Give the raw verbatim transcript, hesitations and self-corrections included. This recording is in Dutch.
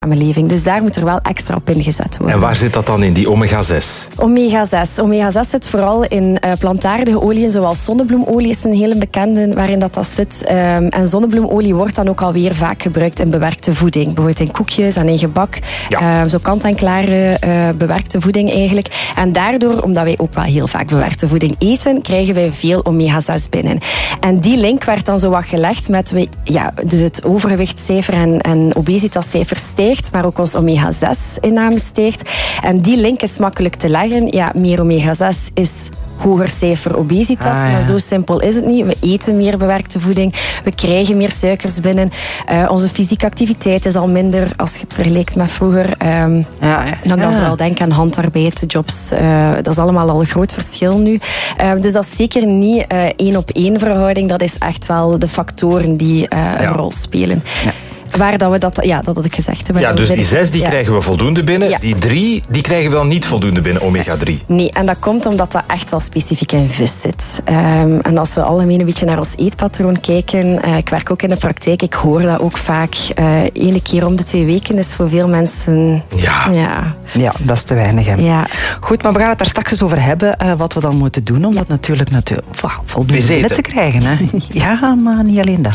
samenleving. Dus daar moet er wel extra op ingezet worden. En waar zit dat dan in, die omega zes? omega zes. omega zes zit vooral in uh, plantaardige oliën, zoals zonnebloemolie is een hele bekende waarin dat, dat zit. Um, en zonnebloemolie wordt dan ook alweer vaak gebruikt in bewerkte voeding. Bijvoorbeeld in koekjes en in gebak. Ja. Uh, zo kant-en-klare uh, bewerkte voeding eigenlijk. En daardoor, omdat wij ook wel heel vaak bewerkte voeding eten, krijgen wij veel omega zes binnen. En die link werd dan zo wat gelegd met we, ja, de, het overgewichtscijfer en, en obesitascijfer stijgt, maar ook ons omega zes inname stijgt. En die link is makkelijk te leggen. Ja, meer omega zes is hoger cijfer obesitas, ah, ja. maar zo simpel is het niet. We eten meer bewerkte voeding, we krijgen meer suikers binnen. Uh, onze fysieke activiteit is al minder als je het vergelijkt met vroeger. Um, ja, ja. Dan kan je vooral denken aan handarbeid, jobs. Uh, dat is allemaal al een groot verschil nu. Uh, dus dat is zeker niet uh, één op één verhouding. Dat is echt wel de factoren die uh, een ja. rol spelen. Ja. Waar dat we dat, ja, dat had ik gezegd. Ja, dus die zes die ja. krijgen we voldoende binnen. Ja. Die drie die krijgen we dan niet voldoende binnen, omega drie. Nee, en dat komt omdat dat echt wel specifiek in vis zit. Um, en als we algemeen een beetje naar ons eetpatroon kijken, uh, ik werk ook in de praktijk, ik hoor dat ook vaak. Uh, Ene keer om de twee weken is voor veel mensen... Ja, ja. ja dat is te weinig. Hè. Ja. Goed, maar we gaan het daar straks eens over hebben, uh, wat we dan moeten doen om ja. dat natuurlijk, natuurlijk wow, voldoende binnen te krijgen. Hè. Ja, maar niet alleen dat.